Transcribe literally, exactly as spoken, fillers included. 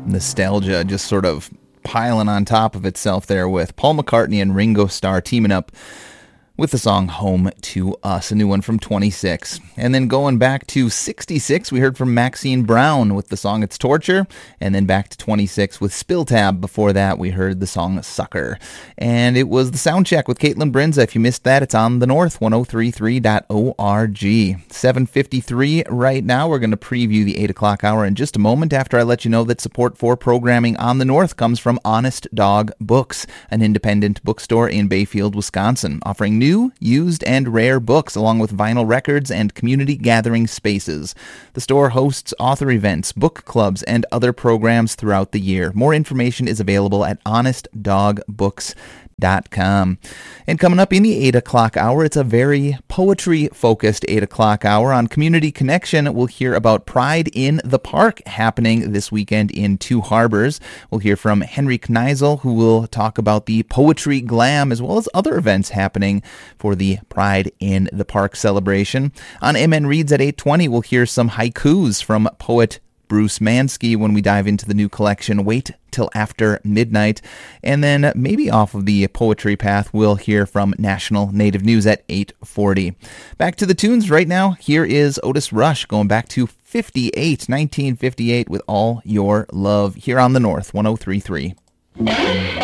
nostalgia just sort of piling on top of itself there with Paul McCartney and Ringo Starr teaming up with the song Home to Us, a new one from twenty-six. And then going back to sixty-six, we heard from Maxine Brown with the song It's Torture, and then back to twenty-six with Spill Tab. Before that, we heard the song Sucker. And it was the sound check with Caitlin Brinza. If you missed that, it's on the North, ten thirty-three dot org. seven fifty-three right now. We're going to preview the eight o'clock hour in just a moment after I let you know that support for programming on the North comes from Honest Dog Books, an independent bookstore in Bayfield, Wisconsin, offering new New, used, and rare books, along with vinyl records and community gathering spaces. The store hosts author events, book clubs, and other programs throughout the year. More information is available at honest dog books dot com. And coming up in the eight o'clock hour, it's a very poetry-focused eight o'clock hour. On Community Connection, we'll hear about Pride in the Park happening this weekend in Two Harbors. We'll hear from Henry Kneisel, who will talk about the Poetry Glam, as well as other events happening for the Pride in the Park celebration. On M N Reads at eight twenty, we'll hear some haikus from poet Bruce Mansky when we dive into the new collection, Wait Till After Midnight. And then maybe off of the poetry path, we'll hear from National Native News at eight forty. Back to the tunes right now. Here is Otis Rush going back to fifty-eight, nineteen fifty-eight with All Your Love here on the North, ten thirty-three.